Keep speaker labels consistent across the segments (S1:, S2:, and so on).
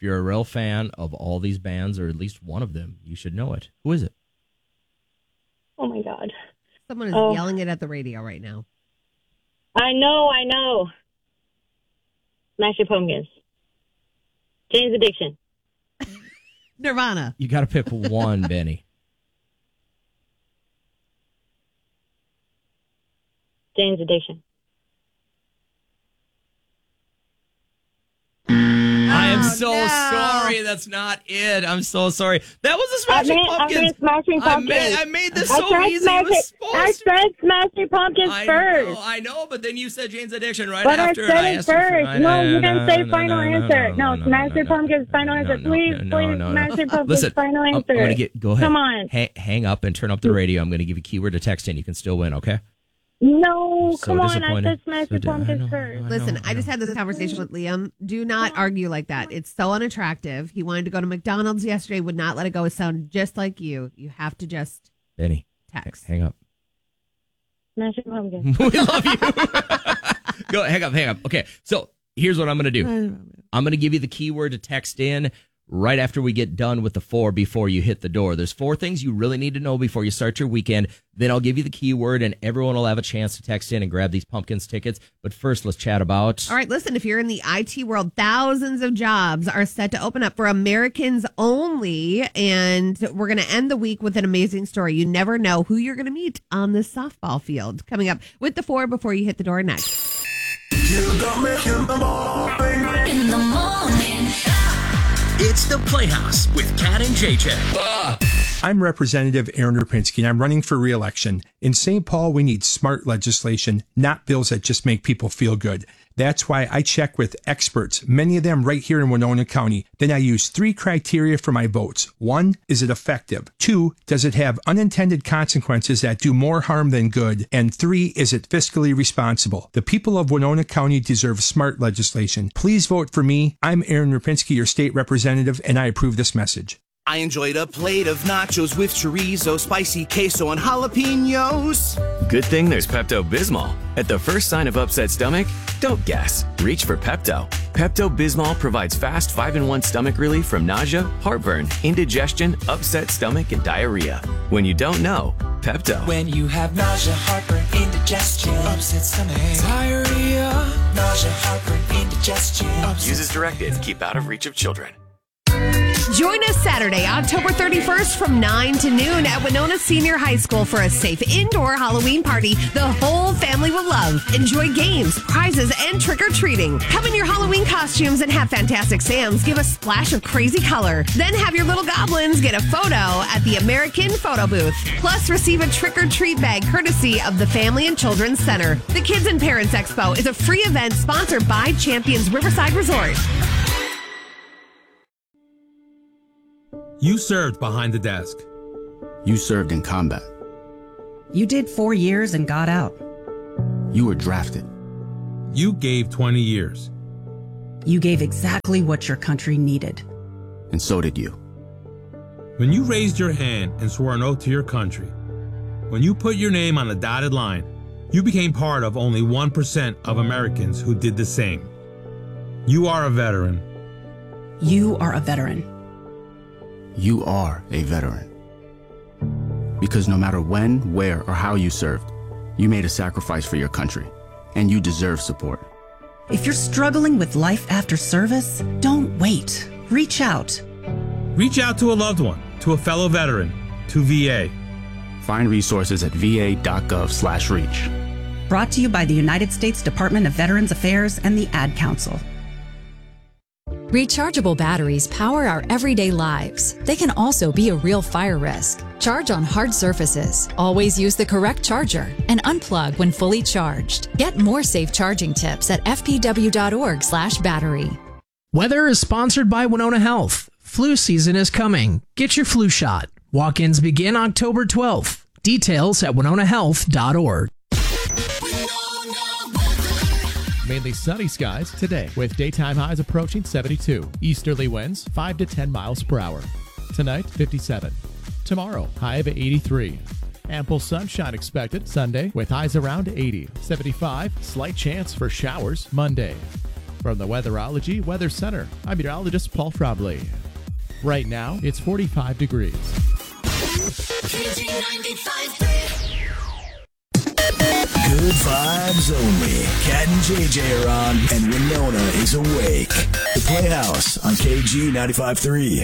S1: If you're a real fan of all these bands, or at least one of them, you should know it. Who is it?
S2: Oh, my God.
S3: Someone is yelling it at the radio right now.
S2: I know. Smashing Pumpkins. Jane's Addiction.
S3: Nirvana.
S1: You got to pick one, Benny.
S2: Jane's Addiction.
S1: I am so sorry. That's not it. I'm so sorry. That was the Smashing Pumpkins.
S2: I mean Smashing Pumpkins.
S1: I made this so easy.
S2: I said Smashing Pumpkins first.
S1: I know, but then you said Jane's Addiction right
S2: but
S1: after.
S2: But I said it first. No, you didn't say final answer. No, Smashing Pumpkins final answer. Please, Smashing Pumpkins final answer.
S1: I'm going to go ahead.
S2: Come on.
S1: Hang up and turn up the radio. I'm going to give you a keyword to text in. You can still win, okay?
S2: No, come on. I said Smashing Pumpkins first.
S3: Listen, I just had this conversation with Liam. Do not argue like that. It's so unattractive. He wanted to go to McDonald's yesterday, would not let it go. It sounded just like you. You have to just
S1: Benny,
S3: text.
S1: Hang up.
S2: Smashing Pumpkins.
S1: We love you. Go, hang up. Okay, so here's what I'm going to do. I'm going to give you the keyword to text in right after we get done with the 4 before you hit the door. There's 4 things you really need to know before you start your weekend. Then I'll give you the keyword and everyone will have a chance to text in and grab these Pumpkins tickets. But first, let's chat about...
S3: All right, listen, if you're in the IT world, thousands of jobs are set to open up for Americans only. And we're going to end the week with an amazing story. You never know who you're going to meet on this softball field. Coming up with the 4 before you hit the door next.
S4: In the morning. It's the Playhouse with Kat and JJ.
S5: I'm Representative Aaron Rapinski, and I'm running for re-election. In St. Paul, we need smart legislation, not bills that just make people feel good. That's why I check with experts, many of them right here in Winona County. Then I use 3 criteria for my votes. 1, is it effective? 2, does it have unintended consequences that do more harm than good? And 3, is it fiscally responsible? The people of Winona County deserve smart legislation. Please vote for me. I'm Aaron Rapinski, your state representative, and I approve this message.
S6: I enjoyed a plate of nachos with chorizo, spicy queso, and jalapenos.
S7: Good thing there's Pepto-Bismol. At the first sign of upset stomach, don't guess. Reach for Pepto. Pepto-Bismol provides fast 5-in-1 stomach relief from nausea, heartburn, indigestion, upset stomach, and diarrhea. When you don't know, Pepto.
S8: When you have nausea, heartburn, indigestion, upset stomach, diarrhea, nausea, heartburn, indigestion.
S7: Use as directed. Keep out of reach of children.
S3: Join us Saturday, October 31st from 9 to noon at Winona Senior High School for a safe indoor Halloween party the whole family will love. Enjoy games, prizes, and trick-or-treating. Come in your Halloween costumes and have Fantastic Sam's give a splash of crazy color. Then have your little goblins get a photo at the American Photo Booth. Plus, receive a trick-or-treat bag courtesy of the Family and Children's Center. The Kids and Parents Expo is a free event sponsored by Champions Riverside Resort.
S9: You served behind the desk.
S10: You served in combat.
S11: You did 4 years and got out.
S10: You were drafted.
S9: You gave 20 years.
S11: You gave exactly what your country needed.
S10: And so did you.
S9: When you raised your hand and swore an oath to your country, when you put your name on a dotted line, you became part of only 1% of Americans who did the same. You are a veteran.
S11: You are a veteran.
S10: You are a veteran. Because no matter when, where, or how you served, you made a sacrifice for your country, and you deserve support.
S11: If you're struggling with life after service, don't wait. Reach out.
S9: Reach out to a loved one, to a fellow veteran, to VA.
S10: Find resources at va.gov/reach.
S11: Brought to you by the United States Department of Veterans Affairs and the Ad Council.
S12: Rechargeable batteries power our everyday lives. They can also be a real fire risk. Charge on hard surfaces. Always use the correct charger and unplug when fully charged. Get more safe charging tips at fpw.org/battery.
S13: Weather is sponsored by Winona Health. Flu season is coming. Get your flu shot. Walk-ins begin October 12th. Details at winonahealth.org.
S14: Mainly sunny skies today with daytime highs approaching 72. Easterly winds 5 to 10 miles per hour. Tonight, 57. Tomorrow, high of 83. Ample sunshine expected Sunday with highs around 80. 75, slight chance for showers Monday. From the Weatherology Weather Center, I'm meteorologist Paul Trombley. Right now, it's 45 degrees.
S4: Good vibes only. Cat and JJ are on, and Winona is awake. The Playhouse on KG 95.3.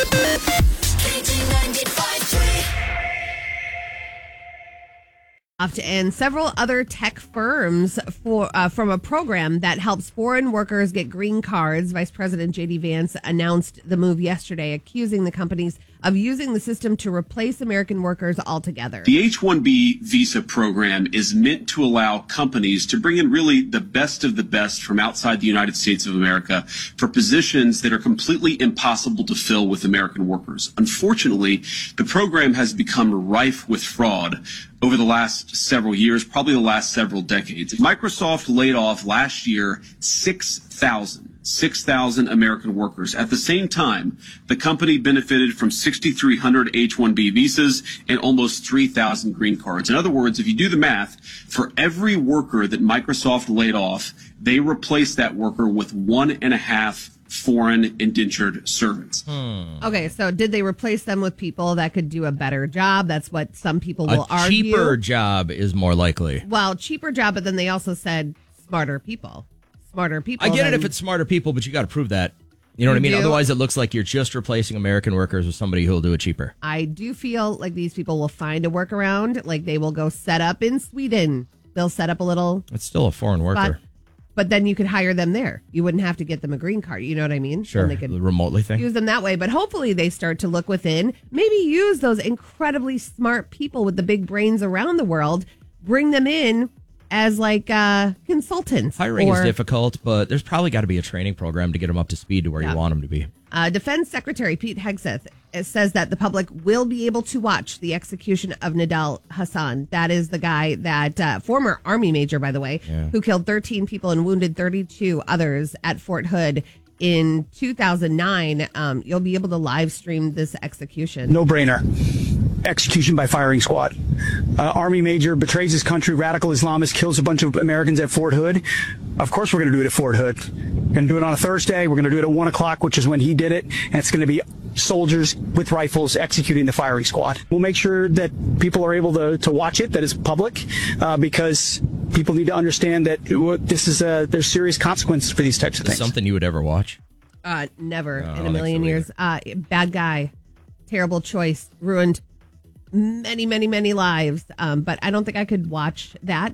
S3: And several other tech firms from a program that helps foreign workers get green cards. Vice President J.D. Vance announced the move yesterday, accusing the companies of using the system to replace American workers altogether.
S15: The H-1B visa program is meant to allow companies to bring in really the best of the best from outside the United States of America for positions that are completely impossible to fill with American workers. Unfortunately, the program has become rife with fraud over the last several years, probably the last several decades. Microsoft laid off last year 6,000 American workers. At the same time, the company benefited from 6,300 H-1B visas and almost 3,000 green cards. In other words, if you do the math, for every worker that Microsoft laid off, they replaced that worker with 1.5 foreign indentured servants.
S3: Okay, so did they replace them with people that could do a better job? That's what some people will argue.
S1: A cheaper job is more likely.
S3: Well, cheaper job, but then they also said smarter people. Smarter people.
S1: I get it if it's smarter people, but you got to prove that. You know what I mean? Otherwise, it looks like you're just replacing American workers with somebody who will do it cheaper.
S3: I do feel like these people will find a workaround. Like they will go set up in Sweden. They'll set up a little...
S1: It's still a foreign worker.
S3: But then you could hire them there. You wouldn't have to get them a green card. You know what I mean?
S1: Sure,
S3: and they could
S1: the remotely thing.
S3: Use them that way. But hopefully they start to look within. Maybe use those incredibly smart people with the big brains around the world. Bring them in as like consultants.
S1: Hiring is difficult, but there's probably got to be a training program to get them up to speed to where you want them to be.
S3: Defense Secretary Pete Hegseth says that the public will be able to watch the execution of Nidal Hassan. That is the guy that, former Army major, by the way, who killed 13 people and wounded 32 others at Fort Hood in 2009. You'll be able to live stream this execution.
S16: No brainer. Execution by firing squad. Army major betrays his country, radical Islamist, kills a bunch of Americans at Fort Hood. Of course we're going to do it at Fort Hood. We're going to do it on a Thursday. We're going to do it at 1 o'clock, which is when he did it. And it's going to be soldiers with rifles executing the firing squad. We'll make sure that people are able to watch it, that it's public, because people need to understand that this is there's serious consequences for these types of things.
S1: Something you would ever watch?
S3: Never in a million years. Bad guy. Terrible choice. Ruined many lives. But I don't think I could watch that.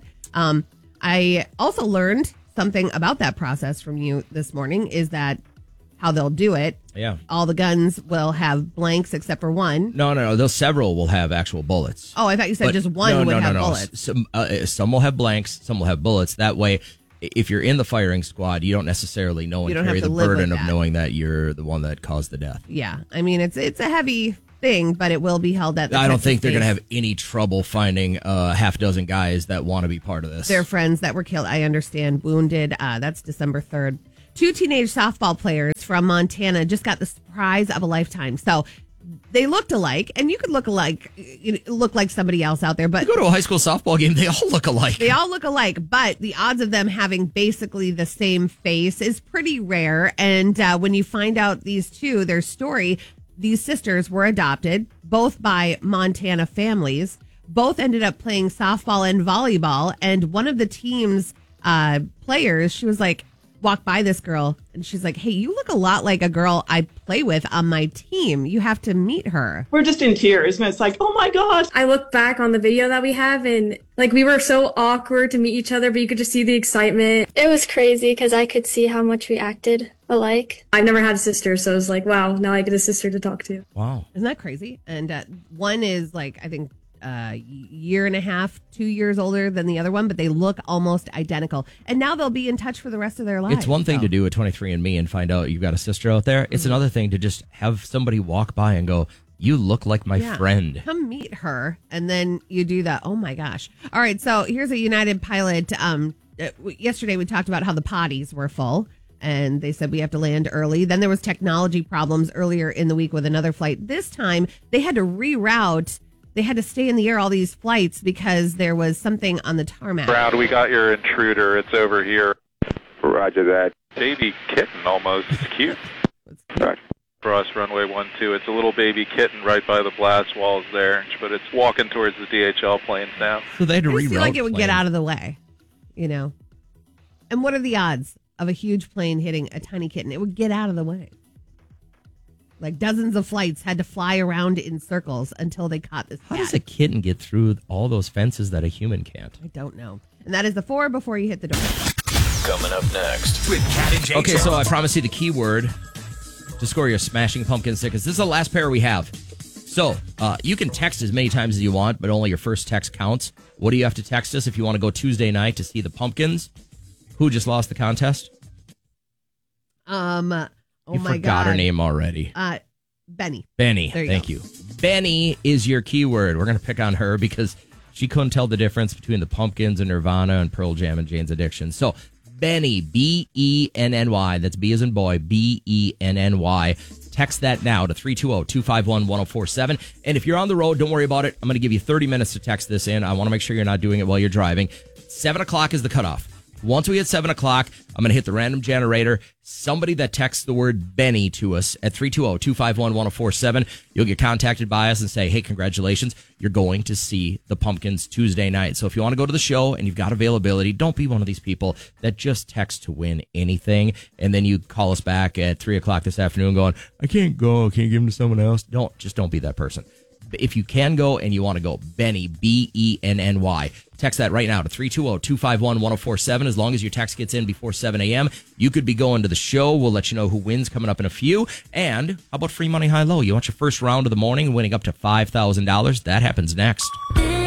S3: I also learned something about that process from you this morning, is that how they'll do it.
S1: Yeah.
S3: All the guns will have blanks except for one.
S1: No. Those several will have actual bullets.
S3: Oh, I thought you said just one would have bullets.
S1: Some will have blanks, some will have bullets. That way, if you're in the firing squad, you don't necessarily know and carry the burden of knowing that you're the one that caused the death.
S3: Yeah. I mean, it's a heavy thing, but it will be held at the
S1: I don't think they're going to have any trouble finding half dozen guys that want to be part of this.
S3: Their friends that were killed, I understand, wounded. That's December 3rd. 2 teenage softball players from Montana just got the surprise of a lifetime. So they looked alike, and you could look like somebody else out there. But
S1: you go to a high school softball game, they all look alike.
S3: They all look alike, but the odds of them having basically the same face is pretty rare. And when you find out these two, their story, these sisters were adopted, both by Montana families. Both ended up playing softball and volleyball, and one of the team's players, she was like, walked by this girl, and she's like, hey, you look a lot like a girl I play with on my team. You have to meet her.
S17: We're just in tears, and it's like, oh my gosh.
S18: I look back on the video that we have, and like we were so awkward to meet each other, but you could just see the excitement.
S19: It was crazy because I could see how much we acted alike.
S18: I've never had a sister, so it was like, wow, now I get a sister to talk to.
S1: Wow.
S3: Isn't that crazy? And one is like, I think, year and a half, 2 years older than the other one, but they look almost identical. And now they'll be in touch for the rest of their lives.
S1: It's one thing to do a 23andMe and find out you've got a sister out there. It's another thing to just have somebody walk by and go, you look like my friend.
S3: Come meet her. And then you do that. Oh my gosh. All right. So here's a United pilot. Yesterday we talked about how the potties were full, and they said we have to land early. Then there was technology problems earlier in the week with another flight. This time they had to reroute. They had to stay in the air all these flights because there was something on the tarmac.
S20: Brown, we got your intruder. It's over here.
S21: Roger that.
S20: baby kitten almost. It's cute. Cross runway 12. It's a little baby kitten right by the blast walls there, but it's walking towards the DHL planes now.
S1: So they had to
S3: I
S1: reroute.
S3: feel like it would get out of the way, you know. And what are the odds of a huge plane hitting a tiny kitten? It would get out of the way. Like dozens of flights had to fly around in circles until they caught this cat.
S1: How does a kitten get through all those fences that a human can't?
S3: I don't know. And that is the 4 before you hit the door.
S4: Coming up next with Cat and JJ.
S1: Okay, so I promised you the keyword to score your Smashing Pumpkins tickets. This is the last pair we have. So you can text as many times as you want, but only your first text counts. What do you have to text us if you want to go Tuesday night to see the Pumpkins? Who just lost the contest?
S3: Oh
S1: you
S3: my
S1: forgot
S3: God.
S1: her name already.
S3: Benny.
S1: Benny.
S3: There you
S1: Thank
S3: go.
S1: you. Benny is your keyword. We're going to pick on her because she couldn't tell the difference between the Pumpkins and Nirvana and Pearl Jam and Jane's Addiction. So Benny, Benny. That's B as in boy, Benny. Text that now to 320-251-1047. And if you're on the road, don't worry about it. I'm going to give you 30 minutes to text this in. I want to make sure you're not doing it while you're driving. 7 o'clock is the cutoff. Once we hit 7 o'clock, I'm going to hit the random generator. Somebody that texts the word Benny to us at 320-251-1047, you'll get contacted by us and say, hey, congratulations, you're going to see the Pumpkins Tuesday night. So if you want to go to the show and you've got availability, don't be one of these people that just text to win anything. And then you call us back at 3 o'clock this afternoon going, I can't go. Can you give them to someone else? Don't be that person. If you can go and you want to go, Benny, Benny. Text that right now to 320-251-1047. As long as your text gets in before 7 a.m., you could be going to the show. We'll let you know who wins coming up in a few. And how about free money high-low? You want your first round of the morning winning up to $5,000? That happens next.